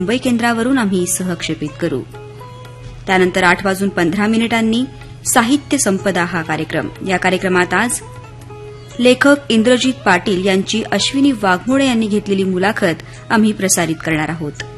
मुंबई केंद्रावरून आम्ही सहक्षेपित करू. त्यानंतर 8:15 साहित्य संपदा हा कार्यक्रम. या कार्यक्रमात आज लेखक इंद्रजित पाटील यांची अश्विनी वाघमोडे यांनी घेतलेली मुलाखत आम्ही प्रसारित करणार आहोत.